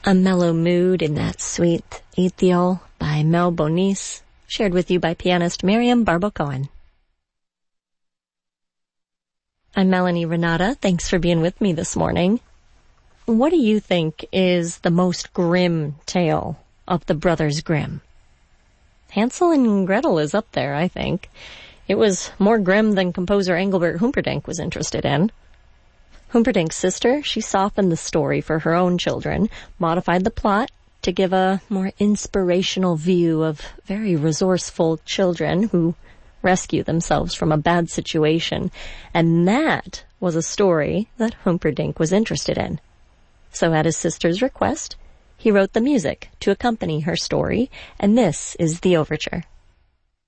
A mellow mood in that sweet Ethiol by Mel Bonis, shared with you by pianist Miriam Barbo-Cohen. I'm Melanie Renata. Thanks for being with me this morning. What do you think is the most grim tale of the Brothers Grimm? Hansel and Gretel is up there, I think. It was more grim than composer Engelbert Humperdinck was interested in. Humperdinck's sister, she softened the story for her own children, modified the plot to give a more inspirational view of very resourceful children who rescue themselves from a bad situation. And that was a story that Humperdinck was interested in. So at his sister's request, he wrote the music to accompany her story, and this is the overture.